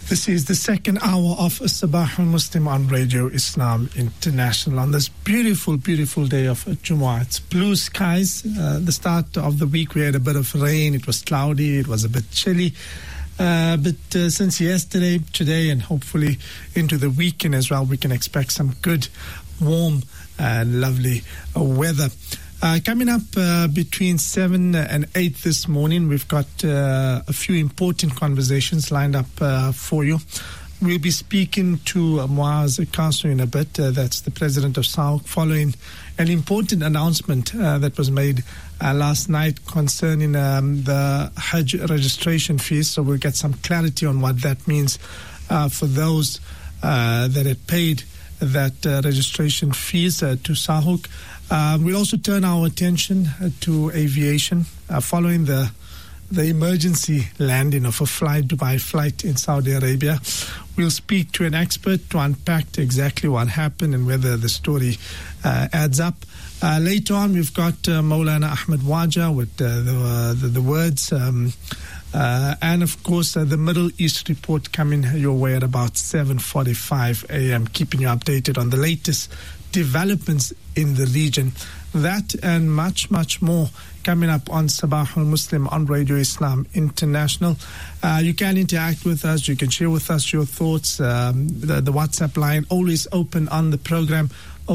This is the second hour of Sabah Muslim on Radio Islam International on this beautiful, beautiful day of Jumu'ah. It's blue skies. The start of the week we had a bit of rain. It was cloudy. It was a bit chilly. But since yesterday, today, and hopefully into the weekend as well, we can expect some good, warm, lovely weather. Coming up between 7 and 8 this morning, we've got a few important conversations lined up for you. We'll be speaking to Muaz Kasu in a bit. That's the president of SAOC, following an important announcement that was made last night concerning the Hajj registration fees. So we'll get some clarity on what that means for those that had paid that registration fees to SAOC. We'll also turn our attention to aviation following the emergency landing of a Dubai flight in Saudi Arabia. We'll speak to an expert to unpack exactly what happened and whether the story adds up. Later on, we've got Maulana Ahmed Waja with the words, and of course the Middle East report coming your way at about 7:45 a.m., keeping you updated on the latest developments in the region. That and much, much more coming up on Sabah al-Muslim on Radio Islam International. You can interact with us. You can share with us your thoughts. The WhatsApp line always open on the program,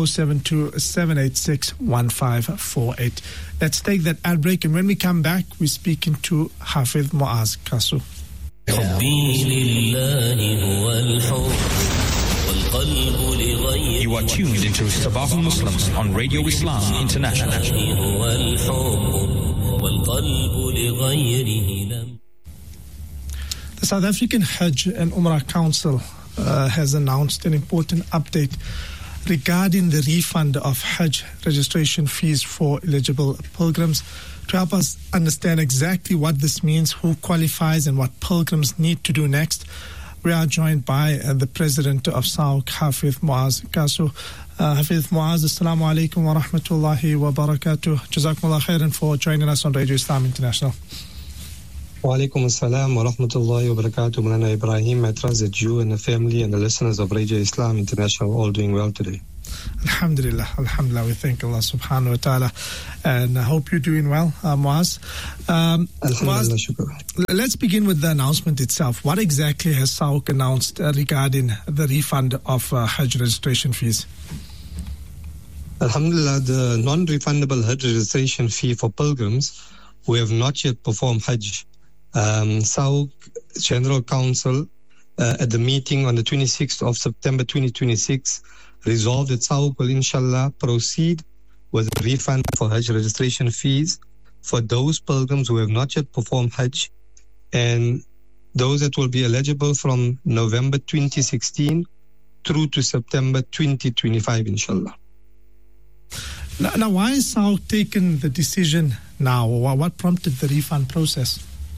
072-786-1548. Let's take that ad break, and when we come back, we're speaking to Hafiz Muaz Kasu. You are tuned into Sabah Muslims on Radio Islam International. The South African Hajj and Umrah Council has announced an important update regarding the refund of Hajj registration fees for eligible pilgrims. To help us understand exactly what this means, who qualifies, and what pilgrims need to do next, we are joined by the president of SAOC, Hafiz Muaz Kasu. Hafiz Muaz, assalamu alaikum wa rahmatullahi wa barakatuh. Jazakumullah khairan for joining us on Radio Islam International. Wa alaikum assalam wa rahmatullahi wa barakatuh. Mulana Ibrahim, I trust that you and the family and the listeners of Radio Islam International are all doing well today. Alhamdulillah, alhamdulillah. We thank Allah subhanahu wa ta'ala, and I hope you're doing well, Muaz. Alhamdulillah, shukr. Let's begin with the announcement itself. What exactly has SAOC announced regarding the refund of Hajj registration fees? Alhamdulillah, the non-refundable Hajj registration fee for pilgrims who have not yet performed Hajj. SAOC General Council at the meeting on the 26th of September 2026 resolved that SAOC will inshallah proceed with a refund for Hajj registration fees for those pilgrims who have not yet performed Hajj and those that will be eligible from November 2016 through to September 2025, inshallah. Now, why is SAOC taking the decision now? What prompted the refund process?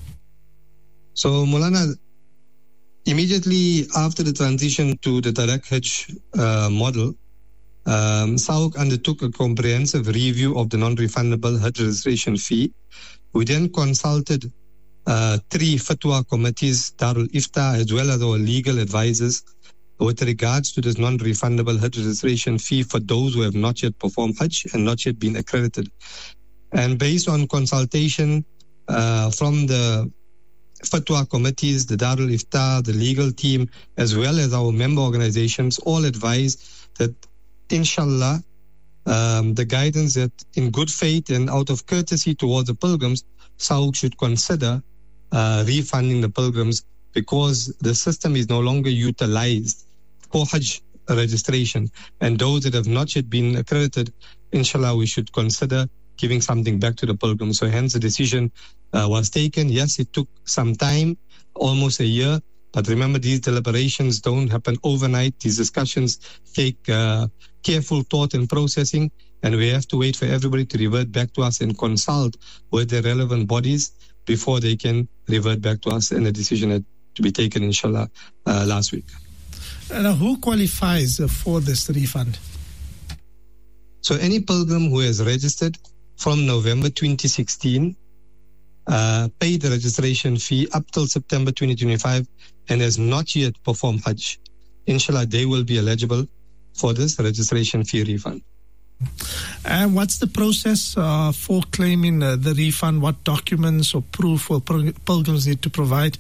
So, Mulana, immediately after the transition to the direct Hajj model, SAOC undertook a comprehensive review of the non-refundable Hajj registration fee. We then consulted 3 fatwa committees, Darul Ifta, as well as our legal advisors, with regards to this non-refundable Hajj registration fee for those who have not yet performed Hajj and not yet been accredited. And based on consultation from the fatwa committees, the Darul Ifta, the legal team, as well as our member organizations, all advise that, inshallah, the guidance that in good faith and out of courtesy towards the pilgrims, SAOC should consider refunding the pilgrims because the system is no longer utilized for Hajj registration. And those that have not yet been accredited, inshallah, we should consider giving something back to the pilgrims. So hence the decision was taken. Yes, it took some time, almost a year, but remember, these deliberations don't happen overnight. These discussions take careful thought and processing, and we have to wait for everybody to revert back to us and consult with the relevant bodies before they can revert back to us, and a decision had to be taken, inshallah, last week. Now, who qualifies for this refund? So any pilgrim who has registered from November 2016, paid the registration fee up till September 2025, and has not yet performed Hajj, inshallah, they will be eligible for this registration fee refund. And what's the process for claiming the refund? What documents or proof will pilgrims need to provide?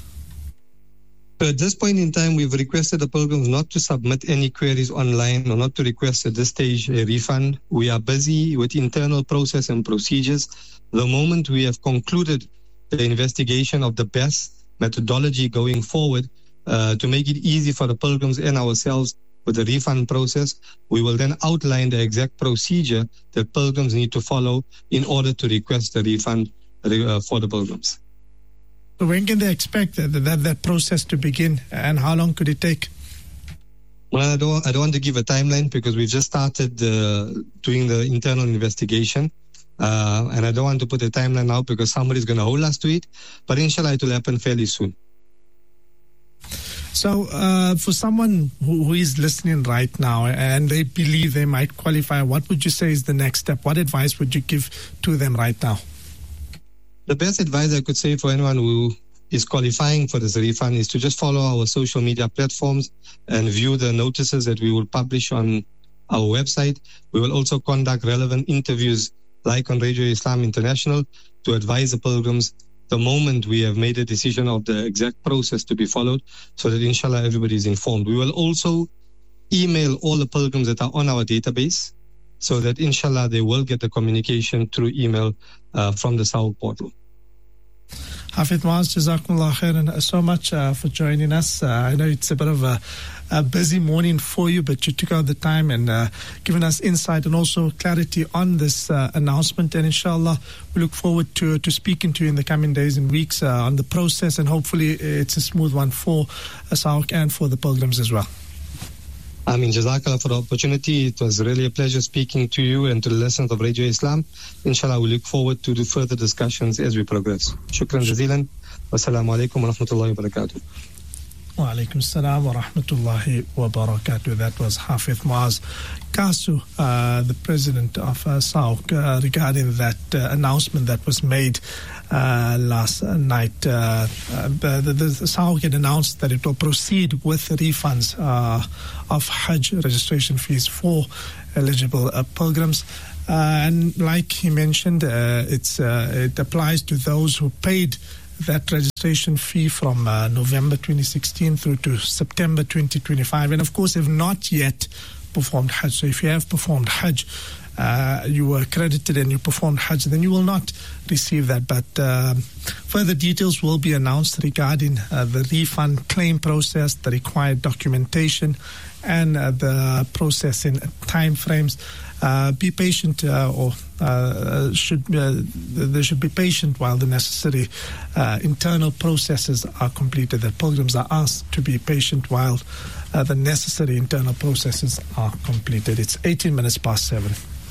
At this point in time, we've requested the pilgrims not to submit any queries online or not to request at this stage a refund. We are busy with internal process and procedures. The moment we have concluded the investigation of the best methodology going forward to make it easy for the pilgrims and ourselves with the refund process, we will then outline the exact procedure that pilgrims need to follow in order to request the refund for the pilgrims. So when can they expect that process to begin, and how long could it take? Well, I don't want to give a timeline because we've just started doing the internal investigation. And I don't want to put a timeline now because somebody's going to hold us to it. But inshallah, it will happen fairly soon. So for someone who is listening right now and they believe they might qualify, what would you say is the next step? What advice would you give to them right now? The best advice I could say for anyone who is qualifying for this refund is to just follow our social media platforms and view the notices that we will publish on our website. We will also conduct relevant interviews like on Radio Islam International to advise the pilgrims the moment we have made a decision of the exact process to be followed so that inshallah everybody is informed. We will also email all the pilgrims that are on our database so that inshallah they will get the communication through email from the SAOC portal. Hafidh Muaz, Jazakumullah khairan so much for joining us. I know it's a bit of a busy morning for you, but you took out the time and given us insight and also clarity on this announcement. And inshallah, we look forward to speaking to you in the coming days and weeks on the process, and hopefully it's a smooth one for SAOC and for the pilgrims as well. I mean, Jazakallah for the opportunity. It was really a pleasure speaking to you and to the listeners of Radio Islam. Inshallah, we look forward to the further discussions as we progress. Shukran jazilan. Wassalamu alaikum wa rahmatullahi wa barakatuh. Wa alaikum assalam wa rahmatullahi wa barakatuh. That was Hafidh Muaz Kasu, the president of SAOC, regarding that announcement that was made last night. The SAOC had announced that it will proceed with refunds of Hajj registration fees for eligible pilgrims. And like he mentioned, it applies to those who paid that registration fee from November 2016 through to September 2025, and of course have not yet performed Hajj. So if you have performed Hajj, you were accredited and you performed Hajj, then you will not receive that. But further details will be announced regarding the refund claim process, the required documentation, and the processing time frames. Be patient, they should be patient while the necessary internal processes are completed. The pilgrims are asked to be patient while the necessary internal processes are completed. It's 18 minutes past 7.